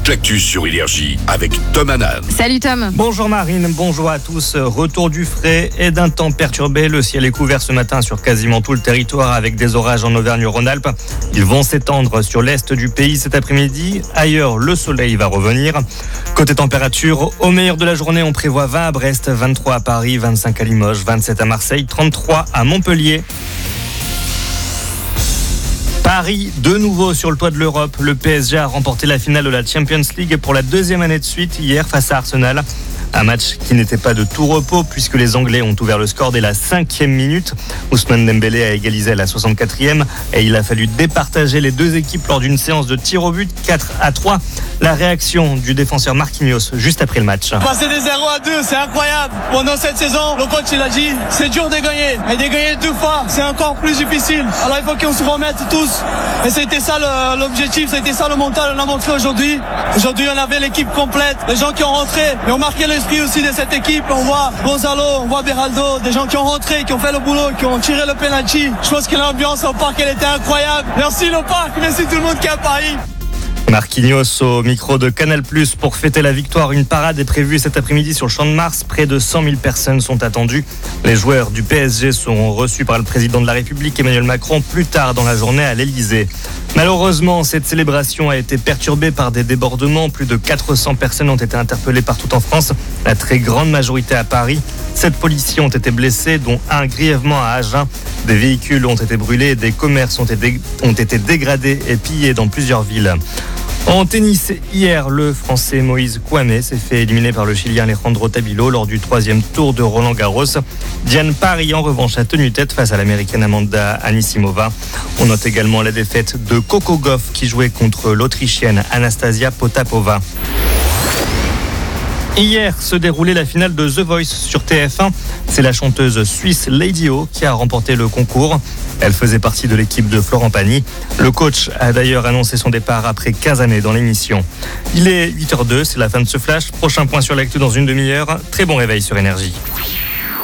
toute l'actu sur Énergie avec Tom Hanan. Salut Tom. Bonjour Marine, bonjour à tous. Retour du frais et d'un temps perturbé. Le ciel est couvert ce matin sur quasiment tout le territoire avec des orages en Auvergne-Rhône-Alpes. Ils vont s'étendre sur l'est du pays cet après-midi. Ailleurs, le soleil va revenir. Côté température, au meilleur de la journée, on prévoit 20 à Brest, 23 à Paris, 25 à Limoges, 27 à Marseille, 33 à Montpellier. Paris, de nouveau sur le toit de l'Europe. Le PSG a remporté la finale de la Champions League pour la deuxième année de suite hier face à Arsenal. Un match qui n'était pas de tout repos puisque les Anglais ont ouvert le score dès la 5e minute. Ousmane Dembélé a égalisé à la 64e et il a fallu départager les deux équipes lors d'une séance de tir au but 4-3. La réaction du défenseur Marquinhos juste après le match. Passer des 0-2, c'est incroyable. Pendant cette saison, le coach il a dit, c'est dur de gagner. Et de gagner 2 fois, c'est encore plus difficile. Alors il faut qu'on se remette tous. Et c'était ça l'objectif, c'était ça le mental qu'on a montré aujourd'hui. Aujourd'hui, on avait l'équipe complète, les gens qui ont rentré et ont marqué l'esprit aussi de cette équipe. On voit Gonzalo, on voit Beraldo, des gens qui ont rentré, qui ont fait le boulot, qui ont tiré le penalty. Je pense que l'ambiance au parc, elle était incroyable. Merci le parc, merci tout le monde qui est à Paris. Marquinhos au micro de Canal+ pour fêter la victoire. Une parade est prévue cet après-midi sur le Champ de Mars. Près de 100 000 personnes sont attendues. Les joueurs du PSG seront reçus par le président de la République, Emmanuel Macron, plus tard dans la journée à l'Elysée. Malheureusement, cette célébration a été perturbée par des débordements. Plus de 400 personnes ont été interpellées partout en France, la très grande majorité à Paris. 7 policiers ont été blessés, dont un grièvement à Agen. Des véhicules ont été brûlés et des commerces ont été dégradés et pillés dans plusieurs villes. En tennis, hier, le Français Moïse Kouamé s'est fait éliminer par le Chilien Alejandro Tabilo lors du 3e tour de Roland-Garros. Diane Parry, en revanche, a tenu tête face à l'Américaine Amanda Anisimova. On note également la défaite de Coco Gauff qui jouait contre l'Autrichienne Anastasia Potapova. Hier se déroulait la finale de The Voice sur TF1. C'est la chanteuse suisse Lady O qui a remporté le concours. Elle faisait partie de l'équipe de Florent Pagny. Le coach a d'ailleurs annoncé son départ après 15 années dans l'émission. Il est 8h02, c'est la fin de ce flash. Prochain point sur l'actu dans une demi-heure. Très bon réveil sur Énergie.